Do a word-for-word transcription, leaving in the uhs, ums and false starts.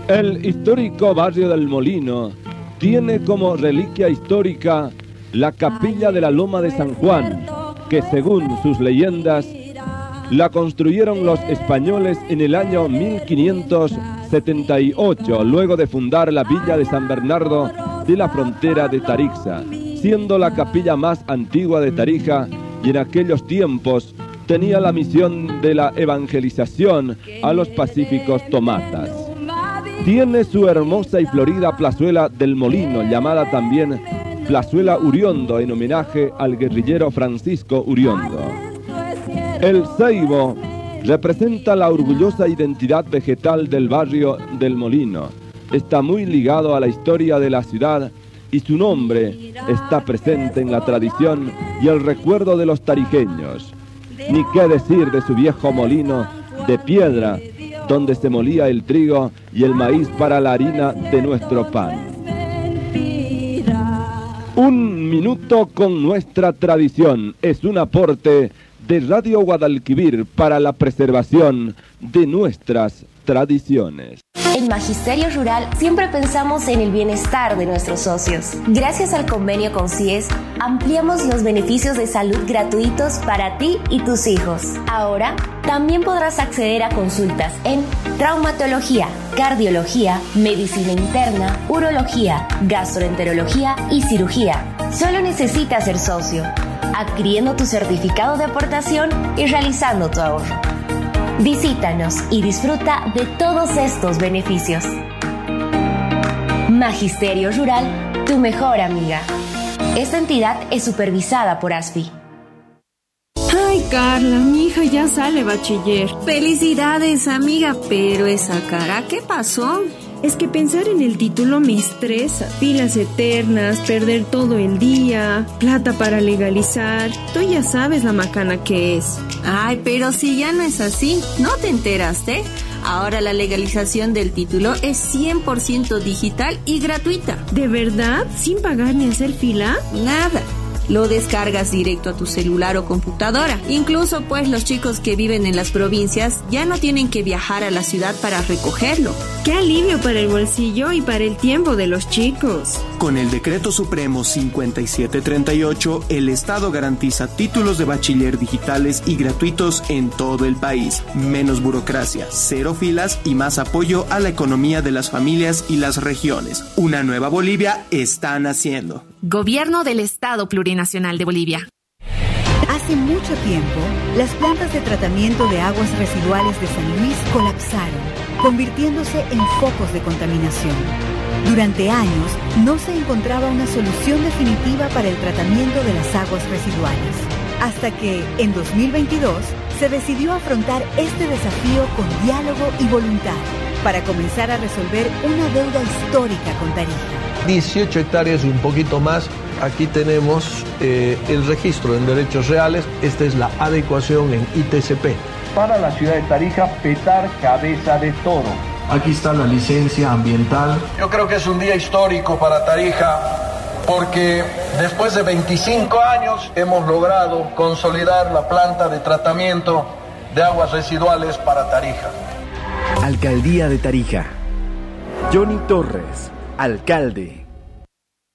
El histórico barrio del Molino tiene como reliquia histórica la capilla de la Loma de San Juan, que según sus leyendas la construyeron los españoles en el año mil quinientos setenta y ocho, luego de fundar la villa de San Bernardo de la frontera de Tarixa, siendo la capilla más antigua de Tarija, y en aquellos tiempos tenía la misión de la evangelización a los pacíficos tomatas. Tiene su hermosa y florida plazuela del Molino, llamada también Plazuela Uriondo, en homenaje al guerrillero Francisco Uriondo. El ceibo representa la orgullosa identidad vegetal del barrio del Molino. Está muy ligado a la historia de la ciudad y su nombre está presente en la tradición y el recuerdo de los tarijeños. Ni qué decir de su viejo molino de piedra, donde se molía el trigo y el maíz para la harina de nuestro pan. Un minuto con nuestra tradición es un aporte de Radio Guadalquivir para la preservación de nuestras tradiciones. En Magisterio Rural siempre pensamos en el bienestar de nuestros socios. Gracias al convenio con C I E S, ampliamos los beneficios de salud gratuitos para ti y tus hijos. Ahora, también podrás acceder a consultas en traumatología, cardiología, medicina interna, urología, gastroenterología y cirugía. Solo necesitas ser socio, adquiriendo tu certificado de aportación y realizando tu ahorro. Visítanos y disfruta de todos estos beneficios. Magisterio Rural, tu mejor amiga. Esta entidad es supervisada por A S F I. Ay, Carla, mi hija ya sale bachiller. Felicidades, amiga, pero esa cara, ¿qué pasó? Es que pensar en el título me estresa. Filas eternas, perder todo el día, plata para legalizar. Tú ya sabes la macana que es. Ay, pero si ya no es así, ¿no te enteraste? Ahora la legalización del título es cien por ciento digital y gratuita. ¿De verdad? ¿Sin pagar ni hacer fila? Nada. Lo descargas directo a tu celular o computadora. Incluso pues los chicos que viven en las provincias ya no tienen que viajar a la ciudad para recogerlo. ¡Qué alivio para el bolsillo y para el tiempo de los chicos! Con el Decreto Supremo cincuenta y siete treinta y ocho, el Estado garantiza títulos de bachiller digitales y gratuitos en todo el país. Menos burocracia, cero filas y más apoyo a la economía de las familias y las regiones. Una nueva Bolivia está naciendo. Gobierno del Estado Plurinacional de Bolivia. Hace mucho tiempo, las plantas de tratamiento de aguas residuales de San Luis colapsaron, convirtiéndose en focos de contaminación. Durante años, no se encontraba una solución definitiva para el tratamiento de las aguas residuales. Hasta que, en dos mil veintidós, se decidió afrontar este desafío con diálogo y voluntad, para comenzar a resolver una deuda histórica con Tarija. dieciocho hectáreas y un poquito más. Aquí tenemos eh, el registro en derechos reales. Esta es la adecuación en I T C P. Para la ciudad de Tarija, petar cabeza de toro. Aquí está la licencia ambiental. Yo creo que es un día histórico para Tarija porque después de veinticinco años hemos logrado consolidar la planta de tratamiento de aguas residuales para Tarija. Alcaldía de Tarija. Johnny Torres, alcalde.